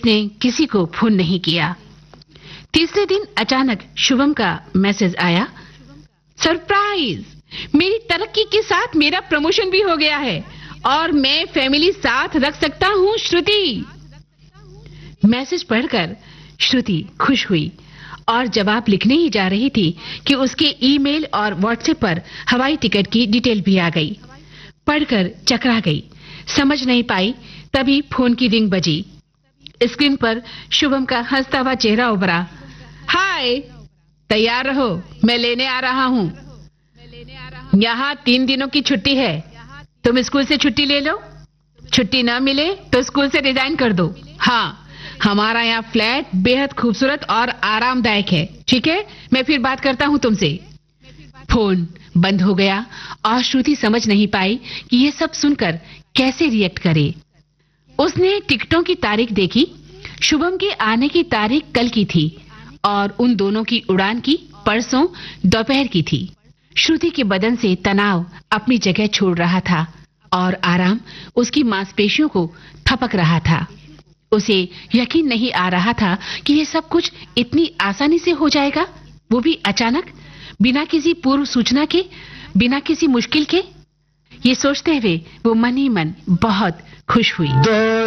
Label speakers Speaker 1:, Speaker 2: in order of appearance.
Speaker 1: उसने किसी को फोन नहीं किया। तीसरे दिन अचानक शुभम का मैसेज आया, सरप्राइज, मेरी तरक्की के साथ मेरा प्रमोशन भी हो गया है और मैं फैमिली साथ रख सकता हूँ श्रुति। मैसेज पढ़कर श्रुति खुश हुई और जवाब लिखने ही जा रही थी कि उसके ईमेल और व्हाट्सएप पर हवाई टिकट की डिटेल भी आ गई। पढ़कर चकरा गई, समझ नहीं पाई। तभी फोन की रिंग बजी। स्क्रीन पर शुभम का हंसता हुआ चेहरा उभरा। हाय, तैयार रहो, मैं लेने आ रहा हूँ। यहाँ 3 दिनों की छुट्टी है, तुम स्कूल से छुट्टी ले लो। छुट्टी न मिले तो स्कूल से रिजाइन कर दो। हाँ, हमारा यहाँ फ्लैट बेहद खूबसूरत और आरामदायक है। ठीक है, मैं फिर बात करता हूँ तुमसे। फोन बंद हो गया और श्रुति समझ नहीं पाई कि ये सब सुनकर कैसे रिएक्ट करे। उसने टिकटों की तारीख देखी। शुभम के आने की तारीख कल की थी और उन दोनों की उड़ान की परसों दोपहर की थी। श्रुति के बदन से तनाव अपनी जगह छोड़ रहा था और आराम उसकी मांसपेशियों को थपक रहा था। उसे यकीन नहीं आ रहा था कि ये सब कुछ इतनी आसानी से हो जाएगा, वो भी अचानक, बिना किसी पूर्व सूचना के, बिना किसी मुश्किल के। ये सोचते हुए वो मन ही मन बहुत खुश हुई।